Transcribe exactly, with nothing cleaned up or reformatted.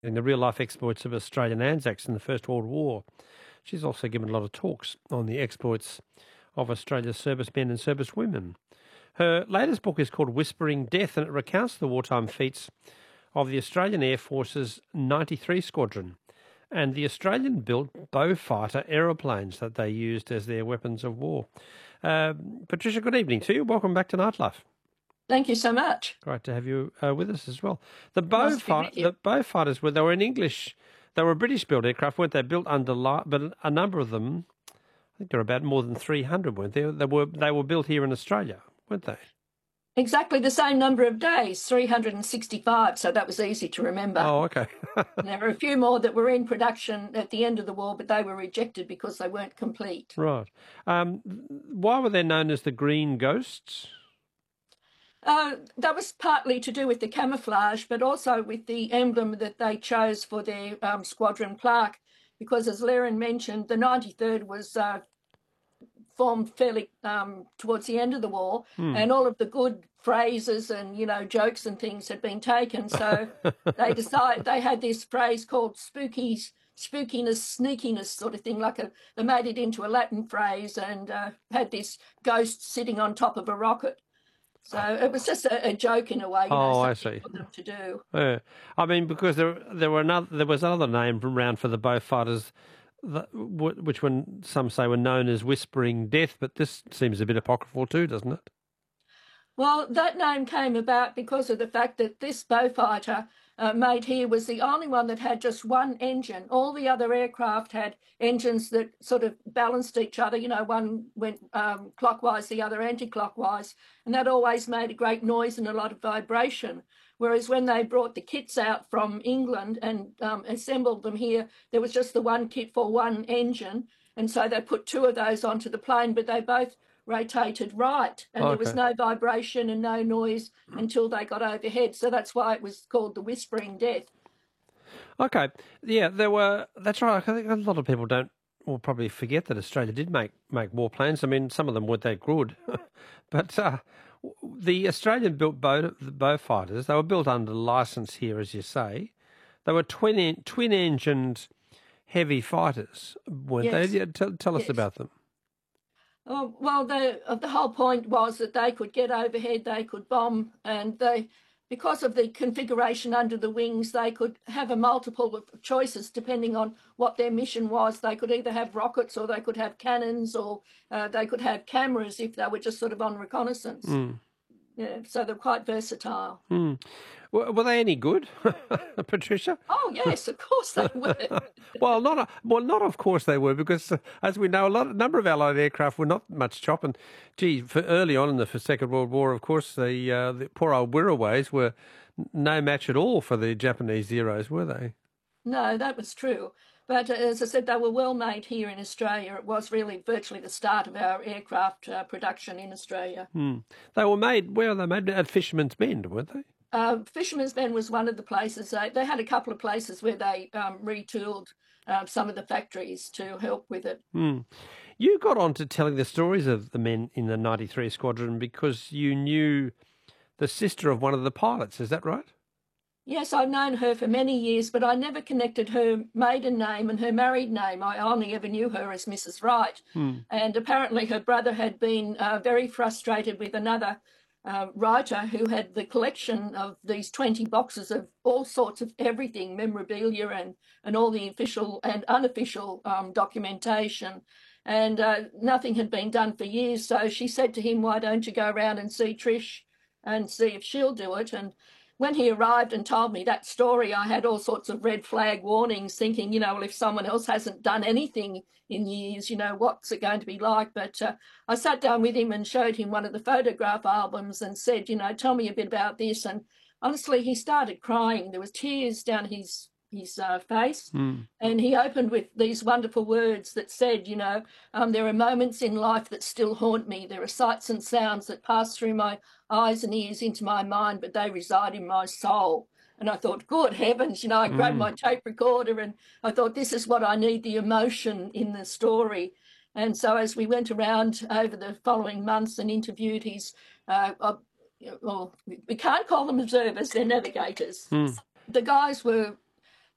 in the real-life exploits of Australian Anzacs in the First World War. She's also given a lot of talks on the exploits of Australia's servicemen and servicewomen. Her latest book is called Whispering Death, and it recounts the wartime feats of the Australian Air Force's ninety-three Squadron and the Australian-built Beaufighter aeroplanes that they used as their weapons of war. Uh, Patricia, good evening to you. Welcome back to Nightlife. Thank you so much. Great to have you uh, with us as well. The Nice to be with Beaufighter, you. the Beaufighters were they were an English, they were British-built aircraft, weren't they? Built under, li- but a number of them, I think there were about more than three hundred, weren't they? They were they were built here in Australia, weren't they? Exactly the same number of days, three hundred sixty-five, so that was easy to remember. Oh, okay. There were a few more that were in production at the end of the war, but they were rejected because they weren't complete. Right. Um, why were they known as the Green Ghosts? Uh, that was partly to do with the camouflage, but also with the emblem that they chose for their um, squadron plaque, because as Laren mentioned, the ninety-third was uh, formed fairly um, towards the end of the war, Hmm. and all of the good phrases and, you know, jokes and things had been taken. So they decided they had this phrase called spookies, spookiness, sneakiness sort of thing, like a, they made it into a Latin phrase and uh, had this ghost sitting on top of a rocket. So it was just a, a joke in a way, you know, Oh, I something see. for them to do. Yeah. I mean, because there there were another there was another name around for the Beaufighters, that, which one some say were known as Whispering Death, but this seems a bit apocryphal too, doesn't it? Well, that name came about because of the fact that this Beaufighter uh, made here was the only one that had just one engine. All the other aircraft had engines that sort of balanced each other. You know, one went um, clockwise, the other anti-clockwise, and that always made a great noise and a lot of vibration. Whereas when they brought the kits out from England and um, assembled them here, there was just the one kit for one engine. And so they put two of those onto the plane, but they both rotated right, and there was Okay. no vibration and no noise until they got overhead. So that's why it was called the Whispering Death. Okay. Yeah, there were. That's right. I think a lot of people don't, will probably forget that Australia did make make warplanes. I mean, some of them weren't that good, but uh, the Australian-built bow, the Beaufighters, they were built under license here, as you say. They were twin twin engined heavy fighters, weren't Yes. they? Yeah, tell, tell us Yes. about them. Oh, well, the uh, the whole point was that they could get overhead, they could bomb, and they, because of the configuration under the wings, they could have a multiple of choices depending on what their mission was. They could either have rockets, or they could have cannons, or uh, they could have cameras if they were just sort of on reconnaissance. Mm. Yeah, so they're quite versatile. Mm. Were, were they any good, Patricia? Oh yes, of course they were. Well, not well, not of course they were, because uh, as we know, a lot, a number of Allied aircraft were not much chop. And gee, for early on in the for Second World War, of course, the uh, the poor old Wirraways were no match at all for the Japanese Zeros, were they? No, that was true. But uh, as I said, they were well made here in Australia. It was really virtually the start of our aircraft uh, production in Australia. Hmm. They were made. Where were they made? At Fisherman's Bend, weren't they? Uh, Fisherman's Bend was one of the places. They, they had a couple of places where they um, retooled uh, some of the factories to help with it. Hmm. You got on to telling the stories of the men in the ninety-three Squadron because you knew the sister of one of the pilots. Is that right? Yes, I've known her for many years, but I never connected her maiden name and her married name. I only ever knew her as Missus Wright. Hmm. And apparently her brother had been uh, very frustrated with another uh, writer who had the collection of these twenty boxes of all sorts of everything, memorabilia and, and all the official and unofficial um, documentation. And uh, nothing had been done for years. So she said to him, why don't you go around and see Trish and see if she'll do it? And when he arrived and told me that story, I had all sorts of red flag warnings, thinking, you know, well, if someone else hasn't done anything in years, you know, what's it going to be like? But uh, I sat down with him and showed him one of the photograph albums and said, you know, tell me a bit about this. And honestly, he started crying. There was tears down his his uh, face. Hmm. And he opened with these wonderful words that said, you know, um, there are moments in life that still haunt me. There are sights and sounds that pass through my eyes and ears into my mind, but they reside in my soul. And I thought, good heavens, you know, I grabbed Mm. my tape recorder and I thought, this is what I need, the emotion in the story. And so as we went around over the following months and interviewed his, uh, uh, well, we can't call them observers, they're navigators. Mm. The guys were